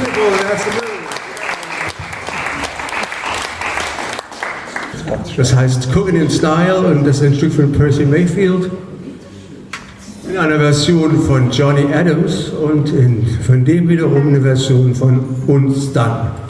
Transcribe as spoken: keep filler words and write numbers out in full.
Beautiful, that's the move. Das heißt Cooking in Style und das ist ein Stück von Percy Mayfield. In einer Version von Johnny Adams und in, von dem wiederum eine Version von Uns dann.